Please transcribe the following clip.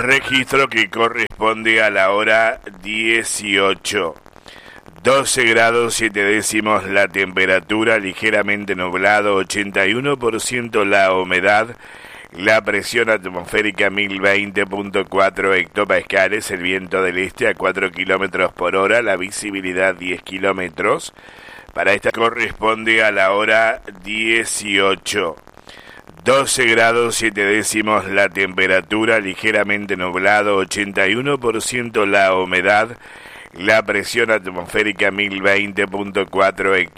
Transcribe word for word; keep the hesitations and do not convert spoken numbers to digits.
registro que corresponde a la hora dieciocho. doce grados siete décimos la temperatura, ligeramente nublado, ochenta y uno por ciento la humedad, la presión atmosférica mil veinte punto cuatro hectopascales, el viento del este a cuatro kilómetros por hora, la visibilidad diez kilómetros. Para esta corresponde a la hora dieciocho. doce grados siete décimos la temperatura, ligeramente nublado, ochenta y uno por ciento la humedad, la presión atmosférica mil veinte punto cuatro hectopascales.